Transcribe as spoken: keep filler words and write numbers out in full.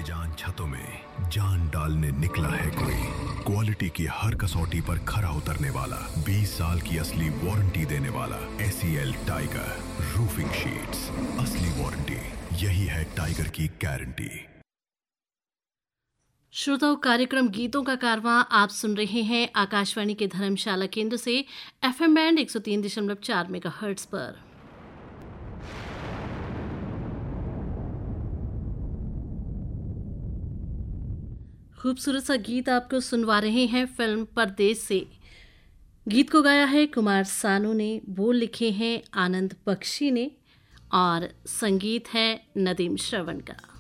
बेजान छतों में जान डालने निकला है कोई। क्वालिटी की हर कसौटी पर खरा उतरने वाला, बीस साल की असली वारंटी देने वाला एसीएल टाइगर रूफिंग शीट्स। असली वारंटी, यही है टाइगर की गारंटी। श्रोताओं, कार्यक्रम गीतों का कारवां आप सुन रहे हैं आकाशवाणी के धर्मशाला केंद्र से एफएम बैंड एक सौ तीन दशमलव चार मेगाहर्ट्ज पर। खूबसूरत सा गीत आपको सुनवा रहे हैं फिल्म परदेस से। गीत को गाया है कुमार सानू ने, बोल लिखे हैं आनंद बख्शी ने और संगीत है नदीम श्रवण का।